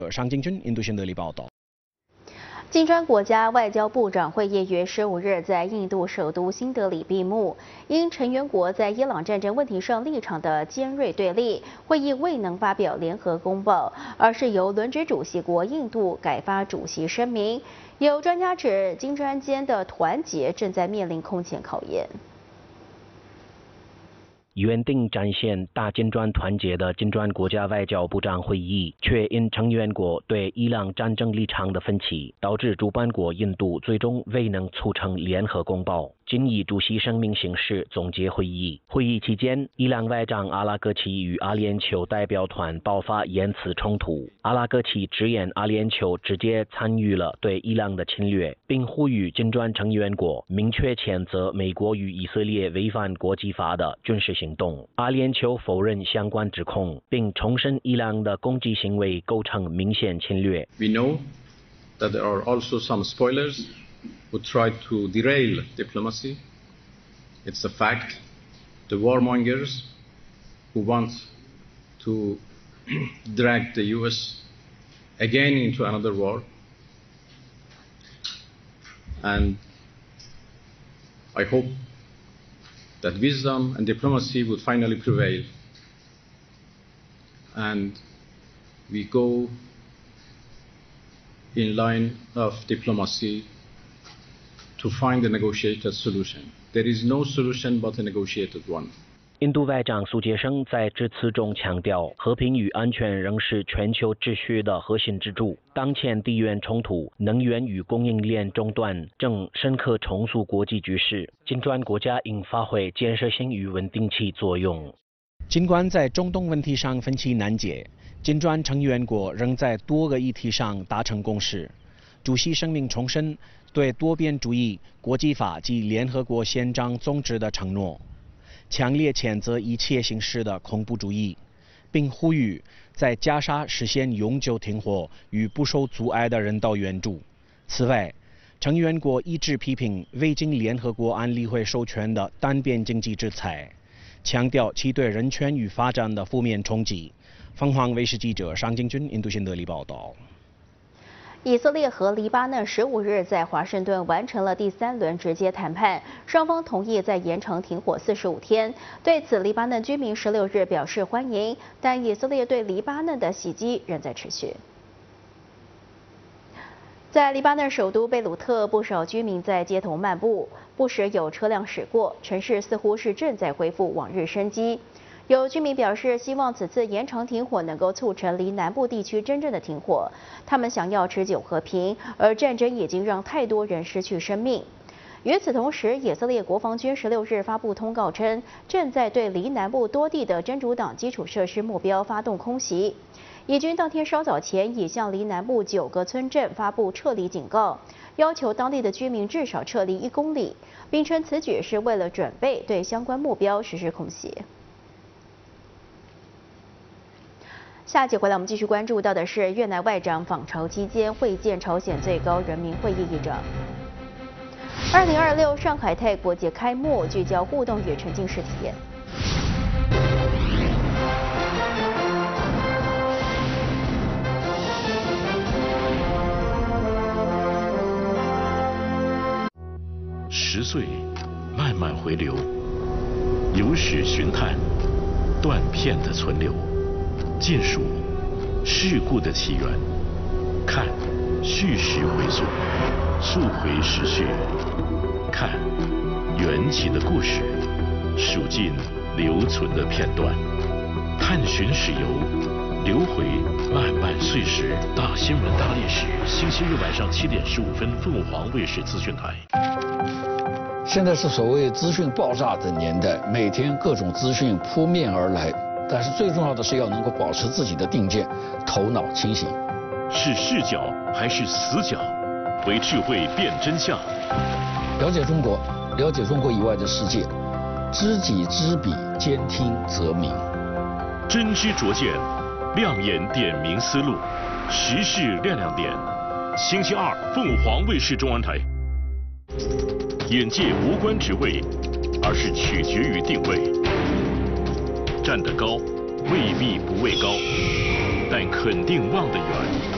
商经军印度新德里报道。 金砖国家外交部长会议于15日在印度首都新德里闭幕。因成员国在伊朗战争问题上立场的尖锐对立，会议未能发表联合公报，而是由轮值主席国印度改发主席声明。有专家指，金砖间的团结正在面临空前考验。 原定展现大金砖团结的金砖国家外交部长会议，却因成员国对伊朗战争立场的分歧，导致主办国印度最终未能促成联合公报，仅以主席声明形式总结会议。会议期间，伊朗外长阿拉格齐与阿联酋代表团爆发言辞冲突。阿拉格齐直言阿联酋直接参与了对伊朗的侵略，并呼吁金砖成员国明确谴责美国与以色列违反国际法的军事行动。阿联酋否认相关指控，并重申伊朗的攻击行为构成明显侵略。 We know that there are also some spoilers who try to derail diplomacy. It's a fact. The warmongers who want to drag the US again into another war. And I hope that wisdom and diplomacy would finally prevail, and we go in line of diplomacy to find a negotiated solution. There is no solution but a negotiated one. 印度外长苏杰生在致辞中强调，和平与安全仍是全球秩序的核心支柱。当前地缘冲突、能源与供应链中断正深刻重塑国际局势，金砖国家应发挥建设性与稳定器作用。 尽管在中东问题上分歧难解，金砖成员国仍在多个议题上达成共识。主席声明重申对多边主义、国际法及联合国宪章宗旨的承诺，强烈谴责一切形式的恐怖主义，并呼吁在加沙实现永久停火与不受阻碍的人道援助。此外，成员国一致批评未经联合国安理会授权的单边经济制裁，强调其对人权与发展的负面冲击。凤凰卫视记者商经军印度新德里报道。 以色列和黎巴嫩15日在华盛顿完成了第3轮直接谈判，双方同意再延长停火45天。对此，黎巴嫩居民16日表示欢迎，但以色列对黎巴嫩的袭击仍在持续。在黎巴嫩首都贝鲁特，不少居民在街头漫步，不时有车辆驶过，城市似乎是正在恢复往日生机。有居民表示，希望此次延长停火能够促成离南部地区真正的停火。他们想要持久和平，而战争已经让太多人失去生命。与此同时，以色列国防军16日发布通告称，正在对离南部多地的真主党基础设施目标发动空袭。以军当天稍早前已向离南部9个村镇发布撤离警告，要求当地的居民至少撤离1公里，并称此举是为了准备对相关目标实施空袭。下集回来，我们继续关注到的是越南外长访朝期间会见朝鲜最高人民会议议长。2026上海泰国节开幕，聚焦互动与沉浸式体验。 10岁，慢慢回流，由史寻探，断片的存留。尽数事故的起源，看叙事回溯，溯回时序，看缘起的故事，数尽留存的片段，探寻史游，流回漫漫岁时。大新闻大历史，星期日晚上7点15分，凤凰卫视资讯台。 现在是所谓资讯爆炸的年代，每天各种资讯扑面而来。但是最重要的是要能够保持自己的定见，头脑清醒。 是视角还是死角？为智慧辨真相。 了解中国，了解中国以外的世界，知己知彼，兼听则明。 真知灼见，亮眼点明思路，时事亮亮点。星期二，凤凰卫视中文台。眼界无关职位，而是取决于定位。站得高，未必不畏高，但肯定望得远。